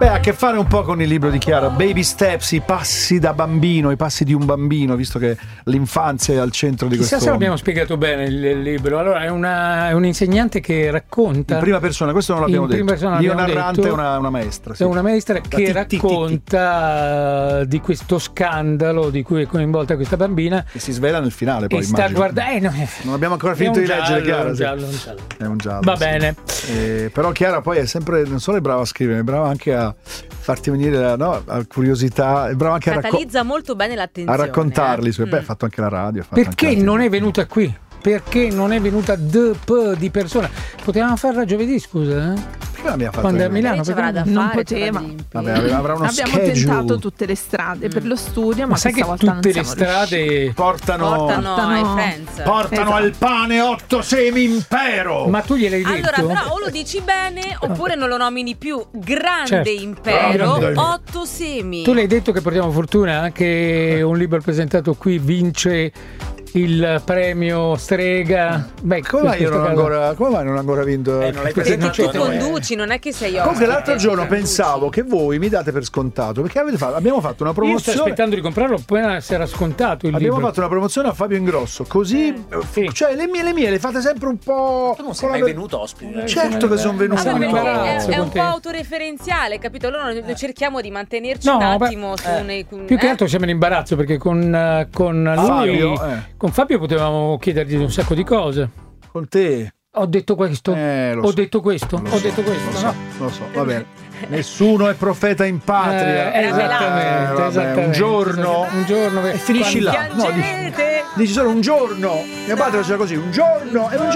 Beh, ha a che fare un po' con il libro di Chiara, Baby Steps, i passi da bambino, i passi di un bambino, visto che l'infanzia è al centro di questo. Chissà se l'abbiamo spiegato bene il libro. Allora, è un insegnante che racconta in prima persona, questo non l'abbiamo detto. L'io narrante è una maestra. Sì. È una maestra che racconta di questo scandalo di cui è coinvolta questa bambina. Che si svela nel finale, poi sta guardando. Non abbiamo ancora finito di leggere Chiara. È un giallo. Va bene. Però Chiara poi è sempre, non solo è brava a scrivere, è brava anche a farti venire la curiosità, è brava anche catalizza molto bene l'attenzione. A raccontarli. Beh, ha fatto anche la radio. Perché non è venuta qui? Perché non è venuta di persona? Potevamo farla giovedì, scusa? Perché l'abbiamo fatta? Quando è a Milano? Non poteva. Vabbè, avrà uno abbiamo schedule. Tentato tutte le strade per lo studio, ma sai che tutte le strade portano ai friends. Portano al pane 8 semi impero. Ma tu gliel'hai detto? Allora, però o lo dici bene oppure non lo nomini più. Grande certo. impero, 8 semi. Tu l'hai detto che portiamo fortuna, che un libro presentato qui vince il premio Strega. Beh, come mai non ho ancora vinto? Non l'hai presentato, tu conduci, non è che sei ospite. Comunque l'altro giorno pensavo che voi mi date per scontato, perché abbiamo fatto una promozione. Io sto aspettando di comprarlo appena si era scontato il libro. Abbiamo fatto una promozione a Fabio Ingrosso, così sì. Cioè le mie le fate sempre un po'. Tu non sei mai venuto ospite. Certo che sono venuto. È un po' autoreferenziale, capito? Allora noi cerchiamo di mantenerci un attimo su più che altro siamo in imbarazzo, perché con Fabio potevamo chiedergli un sacco di cose. Con te ho detto questo, Lo so, va bene. Nessuno è profeta in patria. Esattamente. Un giorno e finisci là. Piangete. Dici solo un giorno. Mio padre faceva così, un giorno e un giorno